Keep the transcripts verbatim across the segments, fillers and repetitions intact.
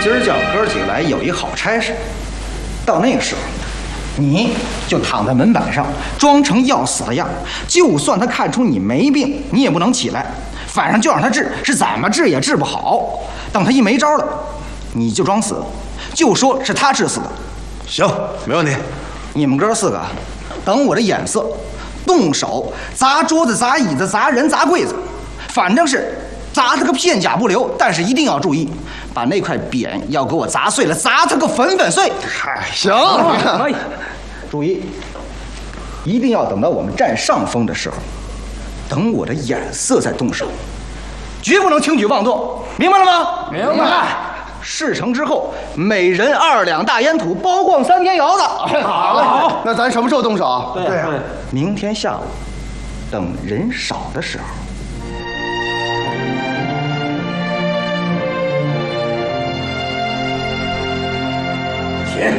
今儿叫哥几个来有一好差事，到那个时候，你就躺在门板上，装成要死的样，就算他看出你没病，你也不能起来，反正就让他治，是怎么治也治不好。等他一没招了，你就装死，就说是他治死的。 行，没问题。 你们哥四个，等我的眼色，动手砸桌子、砸椅子、砸人、砸柜子，反正是砸他个片甲不留。但是一定要注意，把那块匾要给我砸碎了，砸他个粉粉碎。 嗨，行， 可以。注意，一定要等到我们占上风的时候，等我的眼色再动手，绝不能轻举妄动，明白了吗？ 明白。 事成之后，每人二两大烟土，包逛三天窑子。 好嘞，好。那咱什么时候动手？ 对啊，明天下午，等人少的时候。 钱，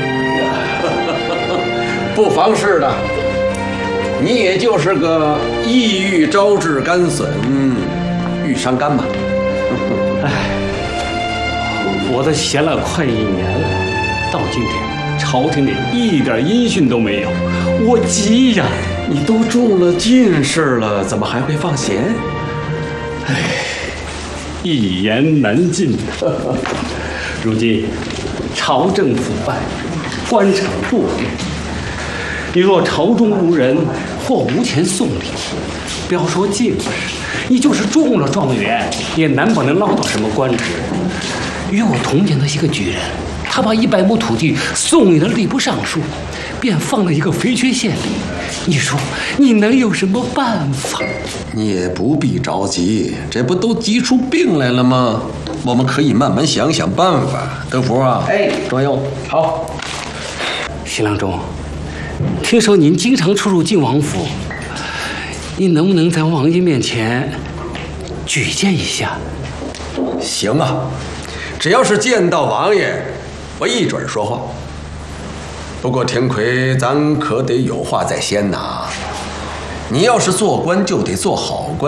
不妨事的，你也就是个抑郁招致肝损，嗯，郁伤肝嘛。 哎，我都闲了快一年了，到今天朝廷里一点音讯都没有，我急呀！ 你都中了进士了，怎么还会放闲？ 哎，一言难尽。如今朝政腐败，官场堕落，你若朝中无人或无钱送礼，不要说进士，你就是中了状元，也难保能捞到什么官职。与我同年的一个举人，他把一百亩土地送给了吏部尚书，便放了一个肥缺县令。你说你能有什么办法？ 你也不必着急，这不都急出病来了吗？我们可以慢慢想想办法。德福啊， 哎， 左右好。新郎中，听说您经常出入靖王府，您能不能在王爷面前举荐一下？ 行啊，只要是见到王爷，我一准说话。不过天魁，咱可得有话在先呐。你要是做官，就得做好官。